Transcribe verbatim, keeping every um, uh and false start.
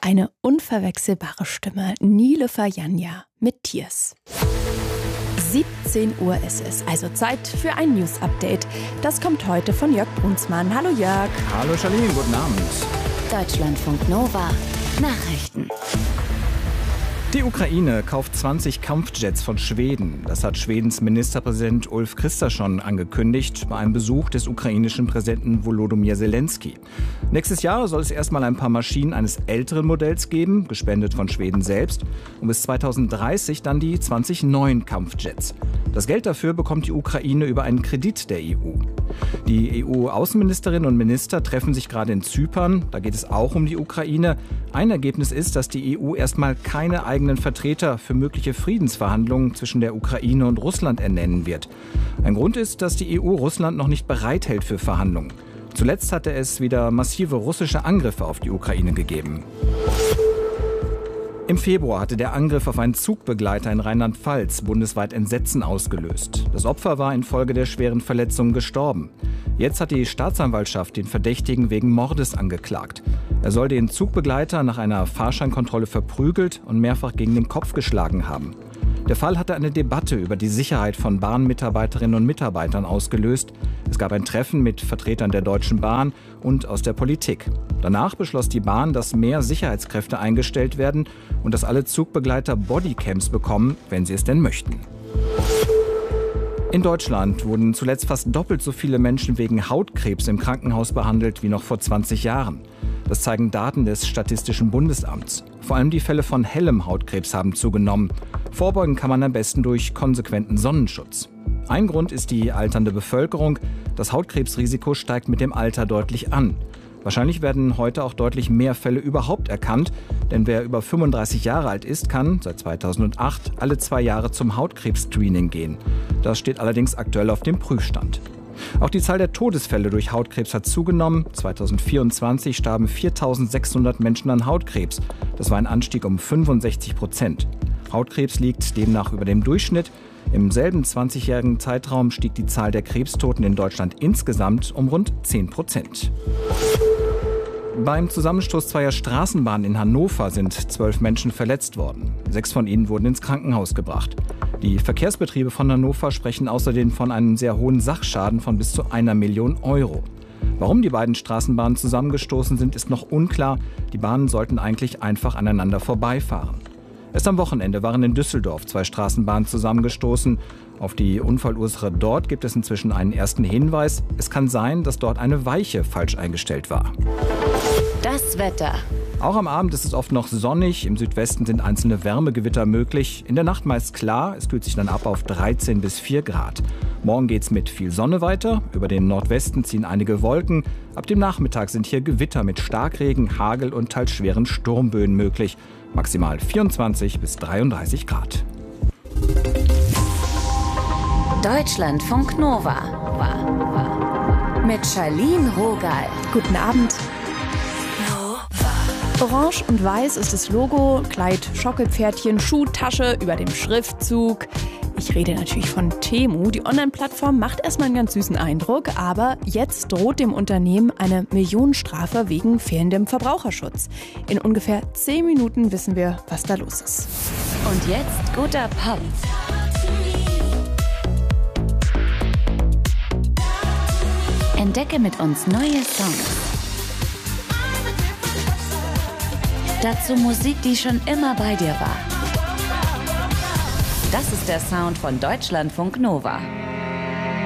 Eine unverwechselbare Stimme. Nilofer Janja mit Tears. siebzehn Uhr ist es, also Zeit für ein News-Update. Das kommt heute von Jörg Brunsmann. Hallo Jörg. Hallo Charlene, guten Abend. Deutschlandfunk Nova Nachrichten. Die Ukraine kauft zwanzig Kampfjets von Schweden. Das hat Schwedens Ministerpräsident Ulf Kristersson angekündigt bei einem Besuch des ukrainischen Präsidenten Volodymyr Zelensky. Nächstes Jahr soll es erstmal ein paar Maschinen eines älteren Modells geben, gespendet von Schweden selbst. Und bis zweitausenddreißig dann die zwanzig neuen Kampfjets. Das Geld dafür bekommt die Ukraine über einen Kredit der E U. Die E U-Außenministerinnen und Minister treffen sich gerade in Zypern. Da geht es auch um die Ukraine. Ein Ergebnis ist, dass die E U erstmal keine eigenen Vertreter für mögliche Friedensverhandlungen zwischen der Ukraine und Russland ernennen wird. Ein Grund ist, dass die E U Russland noch nicht bereithält für Verhandlungen. Zuletzt hatte es wieder massive russische Angriffe auf die Ukraine gegeben. Im Februar hatte der Angriff auf einen Zugbegleiter in Rheinland-Pfalz bundesweit Entsetzen ausgelöst. Das Opfer war infolge der schweren Verletzungen gestorben. Jetzt hat die Staatsanwaltschaft den Verdächtigen wegen Mordes angeklagt. Er soll den Zugbegleiter nach einer Fahrscheinkontrolle verprügelt und mehrfach gegen den Kopf geschlagen haben. Der Fall hatte eine Debatte über die Sicherheit von Bahnmitarbeiterinnen und Mitarbeitern ausgelöst. Es gab ein Treffen mit Vertretern der Deutschen Bahn und aus der Politik. Danach beschloss die Bahn, dass mehr Sicherheitskräfte eingestellt werden und dass alle Zugbegleiter Bodycams bekommen, wenn sie es denn möchten. In Deutschland wurden zuletzt fast doppelt so viele Menschen wegen Hautkrebs im Krankenhaus behandelt wie noch vor zwanzig Jahren. Das zeigen Daten des Statistischen Bundesamts. Vor allem die Fälle von hellem Hautkrebs haben zugenommen. Vorbeugen kann man am besten durch konsequenten Sonnenschutz. Ein Grund ist die alternde Bevölkerung. Das Hautkrebsrisiko steigt mit dem Alter deutlich an. Wahrscheinlich werden heute auch deutlich mehr Fälle überhaupt erkannt, denn wer über fünfunddreißig Jahre alt ist, kann seit zweitausendacht alle zwei Jahre zum Hautkrebs-Screening gehen. Das steht allerdings aktuell auf dem Prüfstand. Auch die Zahl der Todesfälle durch Hautkrebs hat zugenommen. zweitausendvierundzwanzig starben viertausendsechshundert Menschen an Hautkrebs. Das war ein Anstieg um fünfundsechzig Prozent. Hautkrebs liegt demnach über dem Durchschnitt. Im selben zwanzigjährigen Zeitraum stieg die Zahl der Krebstoten in Deutschland insgesamt um rund zehn Prozent. Beim Zusammenstoß zweier Straßenbahnen in Hannover sind zwölf Menschen verletzt worden. Sechs von ihnen wurden ins Krankenhaus gebracht. Die Verkehrsbetriebe von Hannover sprechen außerdem von einem sehr hohen Sachschaden von bis zu einer Million Euro. Warum die beiden Straßenbahnen zusammengestoßen sind, ist noch unklar. Die Bahnen sollten eigentlich einfach aneinander vorbeifahren. Erst am Wochenende waren in Düsseldorf zwei Straßenbahnen zusammengestoßen. Auf die Unfallursache dort gibt es inzwischen einen ersten Hinweis. Es kann sein, dass dort eine Weiche falsch eingestellt war. Das Wetter. Auch am Abend ist es oft noch sonnig. Im Südwesten sind einzelne Wärmegewitter möglich. In der Nacht meist klar. Es kühlt sich dann ab auf dreizehn bis vier Grad. Morgen geht es mit viel Sonne weiter. Über den Nordwesten ziehen einige Wolken. Ab dem Nachmittag sind hier Gewitter mit Starkregen, Hagel und teils schweren Sturmböen möglich. Maximal vierundzwanzig bis dreiunddreißig Grad. Deutschlandfunk Nova mit Charlene Rogal. Guten Abend. Orange und weiß ist das Logo, Kleid, Schockelpferdchen, Schuh, Tasche über dem Schriftzug. Ich rede natürlich von Temu. Die Online-Plattform macht erstmal einen ganz süßen Eindruck, aber jetzt droht dem Unternehmen eine Millionenstrafe wegen fehlendem Verbraucherschutz. In ungefähr zehn Minuten wissen wir, was da los ist. Und jetzt guter Pop. Entdecke mit uns neue Songs. Dazu Musik, die schon immer bei dir war. Das ist der Sound von Deutschlandfunk Nova.